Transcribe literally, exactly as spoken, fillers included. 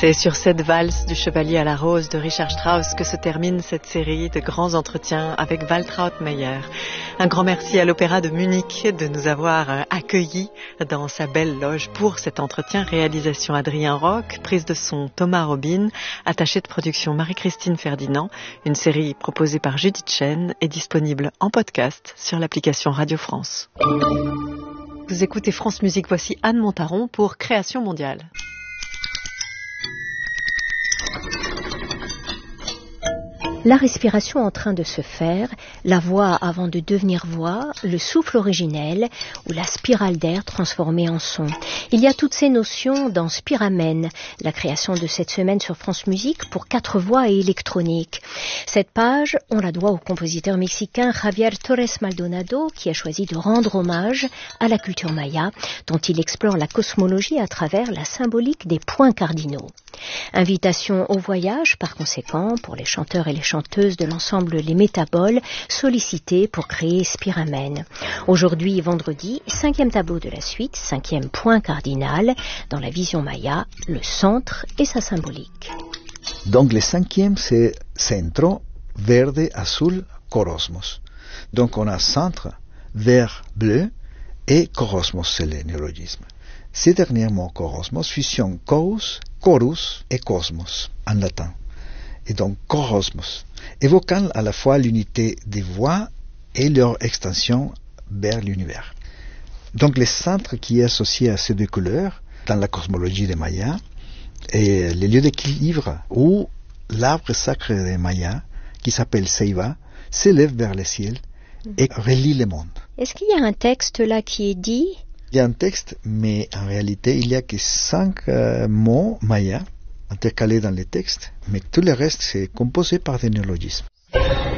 C'est sur cette valse du Chevalier à la Rose de Richard Strauss que se termine cette série de grands entretiens avec Waltraud Meyer. Un grand merci à l'Opéra de Munich de nous avoir accueillis dans sa belle loge pour cet entretien. Réalisation Adrien Roch, prise de son Thomas Robin, attachée de production Marie-Christine Ferdinand. Une série proposée par Judith Chen est disponible en podcast sur l'application Radio France. Vous écoutez France Musique, voici Anne Montaron pour Création mondiale. La respiration en train de se faire, la voix avant de devenir voix, le souffle originel ou la spirale d'air transformée en son. Il y a toutes ces notions dans Spiramen, la création de cette semaine sur France Musique pour quatre voix et électronique. Cette page, on la doit au compositeur mexicain Javier Torres Maldonado qui a choisi de rendre hommage à la culture maya dont il explore la cosmologie à travers la symbolique des points cardinaux. Invitation au voyage, par conséquent, pour les chanteurs et les chanteuses de l'ensemble Les Métaboles, sollicités pour créer Spiramen. Aujourd'hui, vendredi, cinquième tableau de la suite, cinquième point cardinal, dans la vision maya, le centre et sa symbolique. Donc le cinquième, c'est centro, verde, azul, corosmos. Donc on a centre, vert, bleu, et corosmos, c'est le néologisme. Ces derniers mots, corosmos, fusionnent chorus, chorus et cosmos, en latin. Et donc corosmos, évoquant à la fois l'unité des voix et leur extension vers l'univers. Donc le centre qui est associé à ces deux couleurs, dans la cosmologie des Mayas, est le lieu d'équilibre où l'arbre sacré des Mayas, qui s'appelle Ceiba, s'élève vers le ciel et relie le monde. Est-ce qu'il y a un texte là qui est dit ? Il y a un texte, mais en réalité, il n'y a que cinq euh, mots mayas intercalés dans les textes, mais tout le reste, c'est composé par des néologismes.